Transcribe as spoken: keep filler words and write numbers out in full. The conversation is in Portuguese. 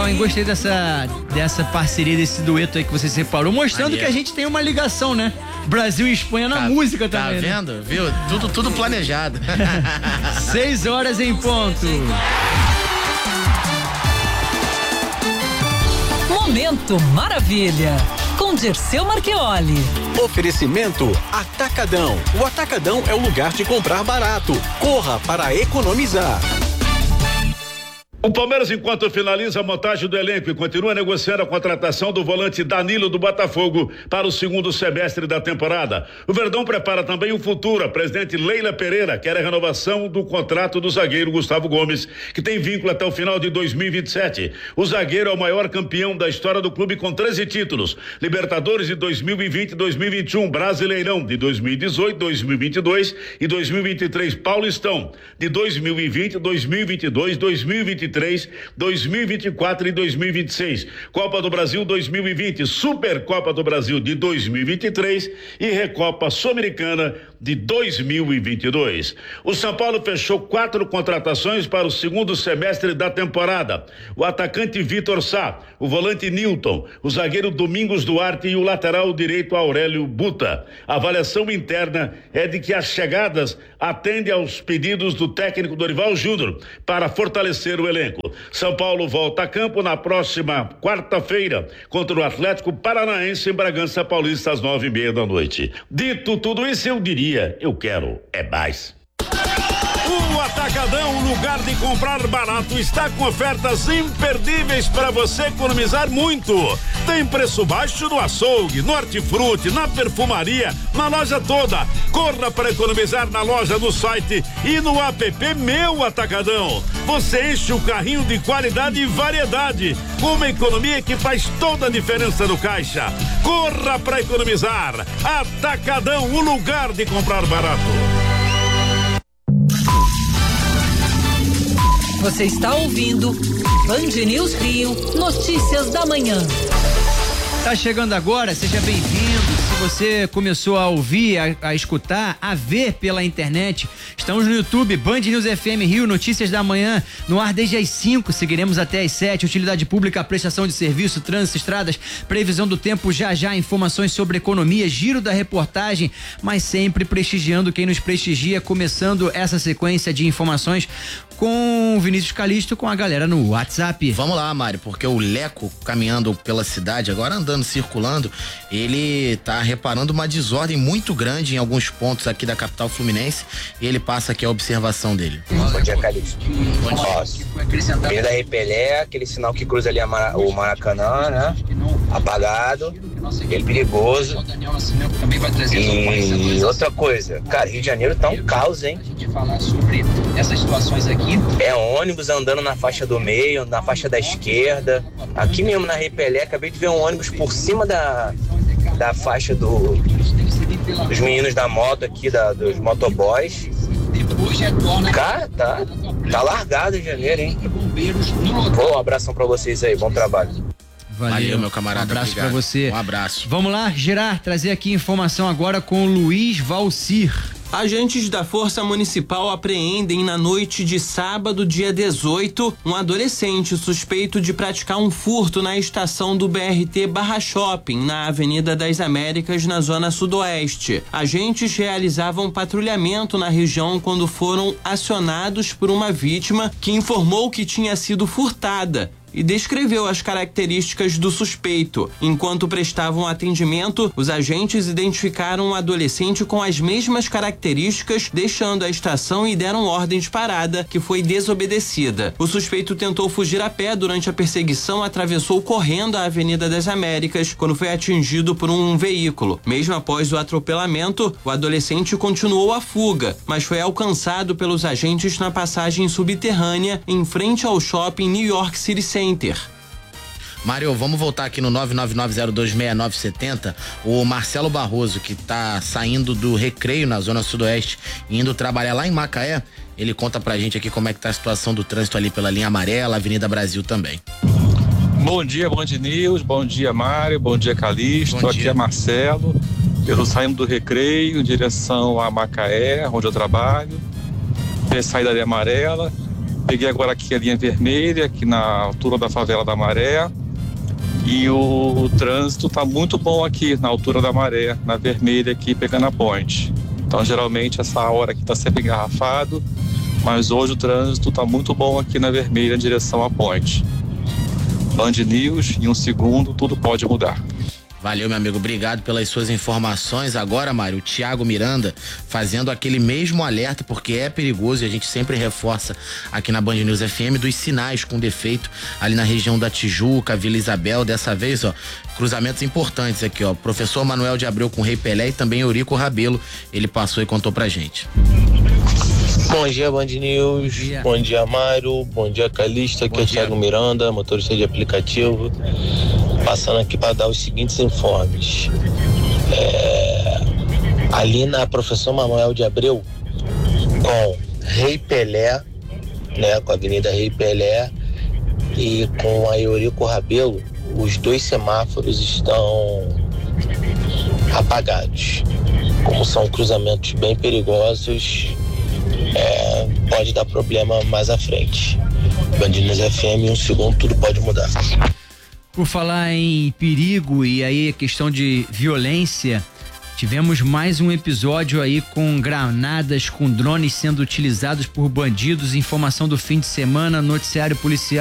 legal, hein? Gostei dessa, dessa parceria, desse dueto aí que você separou, mostrando Maneiro. Que a gente tem uma ligação, né? Brasil e Espanha na tá, música também. Tá vendo? Né? Viu? Tudo, tudo planejado. Seis horas em ponto. Momento Maravilha, com Dirceu Marchioli. Oferecimento Atacadão. O Atacadão é o lugar de comprar barato. Corra para economizar. O Palmeiras, enquanto finaliza a montagem do elenco e continua negociando a contratação do volante Danilo do Botafogo para o segundo semestre da temporada. O Verdão prepara também o futuro. A presidente Leila Pereira quer a renovação do contrato do zagueiro Gustavo Gomes, que tem vínculo até o final de dois mil e vinte e sete. O zagueiro é o maior campeão da história do clube com treze títulos: Libertadores de dois mil e vinte e dois mil e vinte e um, Brasileirão de dois mil e dezoito, dois mil e vinte e dois e dois mil e vinte e três, Paulistão de dois mil e vinte, dois mil e vinte e dois, dois mil e vinte e três, dois mil e vinte e quatro e dois mil e vinte e seis, Copa do Brasil dois mil e vinte, Supercopa do Brasil de dois mil e vinte e três e Recopa Sul-Americana de dois mil e vinte e dois. O São Paulo fechou quatro contratações para o segundo semestre da temporada: o atacante Vitor Sá, o volante Nilton, o zagueiro Domingos Duarte e o lateral direito Aurélio Buta. A avaliação interna é de que as chegadas atendem aos pedidos do técnico Dorival Júnior para fortalecer o elenco. São Paulo volta a campo na próxima quarta-feira contra o Atlético Paranaense em Bragança Paulista às nove e meia da noite. Dito tudo isso, eu diria, eu quero é mais. O Atacadão, lugar de comprar barato, está com ofertas imperdíveis para você economizar muito. Tem preço baixo no açougue, no hortifruti, na perfumaria, na loja toda. Corra para economizar na loja, no site e no app Meu Atacadão. Você enche o carrinho de qualidade e variedade, com uma economia que faz toda a diferença no caixa. Corra para economizar. Atacadão, o lugar de comprar barato. Você está ouvindo Band News Rio, notícias da manhã. Tá chegando agora, seja bem-vindo. Se você começou a ouvir, a, a escutar, a ver pela internet, estamos no YouTube, Band News F M Rio, notícias da manhã, no ar desde as cinco, seguiremos até as sete. Utilidade pública, prestação de serviço, trânsito, estradas, previsão do tempo, já já, informações sobre economia, giro da reportagem, mas sempre prestigiando quem nos prestigia, começando essa sequência de informações com o Vinícius Calixto, com a galera no WhatsApp. Vamos lá, Mário, porque o Leco, caminhando pela cidade, agora andando, circulando, ele tá reparando uma desordem muito grande em alguns pontos aqui da capital fluminense, e ele passa aqui a observação dele. Bom dia, Calixto. Avenida Repelé, aquele sinal que cruza ali a Mara, o Maracanã, né? Apagado, ele perigoso. E outra coisa, cara, Rio de Janeiro tá um caos, hein? Falar sobre essas situações aqui. É ônibus andando na faixa do meio, na faixa da esquerda. Aqui mesmo na Repelé, acabei de ver um ônibus por cima da, da faixa do, dos meninos da moto aqui, da, dos motoboys. Cara, tá, tá largado em janeiro, hein? Pô, um abração pra vocês aí, bom trabalho. Valeu, Valeu, meu camarada. Um abraço obrigado. pra você. Um abraço. Vamos lá, girar, trazer aqui informação agora com o Luiz Valcir. Agentes da Força Municipal apreendem na noite de sábado, dia dezoito, um adolescente suspeito de praticar um furto na estação do B R T Barra Shopping, na Avenida das Américas, na zona sudoeste. Agentes realizavam patrulhamento na região quando foram acionados por uma vítima que informou que tinha sido furtada e descreveu as características do suspeito. Enquanto prestavam atendimento, os agentes identificaram um adolescente com as mesmas características, deixando a estação e deram ordem de parada, que foi desobedecida. O suspeito tentou fugir a pé durante a perseguição, atravessou correndo a Avenida das Américas, quando foi atingido por um veículo. Mesmo após o atropelamento, o adolescente continuou a fuga, mas foi alcançado pelos agentes na passagem subterrânea em frente ao shopping New York City Center. Mário, vamos voltar aqui no nove nove nove zero dois seis nove sete zero. O Marcelo Barroso, que tá saindo do Recreio na zona sudoeste e indo trabalhar lá em Macaé, ele conta pra gente aqui como é que tá a situação do trânsito ali pela linha amarela, Avenida Brasil também. Bom dia, Band News, bom dia, Mário, bom dia, Calixto, bom dia. Aqui é Marcelo, eu tô saindo do Recreio em direção a Macaé, onde eu trabalho, tem saída ali amarela. Peguei agora aqui a linha vermelha, aqui na altura da favela da Maré. E o trânsito tá muito bom aqui na altura da Maré, na vermelha aqui, pegando a ponte. Então, geralmente, essa hora aqui tá sempre engarrafado, mas hoje o trânsito tá muito bom aqui na vermelha, em direção à ponte. Band News, em um segundo, tudo pode mudar. Valeu, meu amigo, obrigado pelas suas informações. Agora, Mário, o Thiago Miranda fazendo aquele mesmo alerta, porque é perigoso e a gente sempre reforça aqui na Band News F M dos sinais com defeito ali na região da Tijuca, Vila Isabel. Dessa vez, ó, cruzamentos importantes aqui, ó. Professor Manuel de Abreu com Rei Pelé e também Eurico Rabelo. Ele passou e contou pra gente. Bom dia, Band News. Bom dia, Bom dia Mário. Bom dia, Calista. Aqui é o Thiago Miranda, motorista de aplicativo. Passando aqui para dar os seguintes informes. É, ali na Professor Manuel de Abreu, com Rei Pelé, né, com a Avenida Rei Pelé e com a Eurico Rabelo, os dois semáforos estão apagados. Como são cruzamentos bem perigosos, é, pode dar problema mais à frente. Band News F M, em um segundo tudo pode mudar. Por falar em perigo e aí a questão de violência, tivemos mais um episódio aí com granadas, com drones sendo utilizados por bandidos, informação do fim de semana, noticiário policial.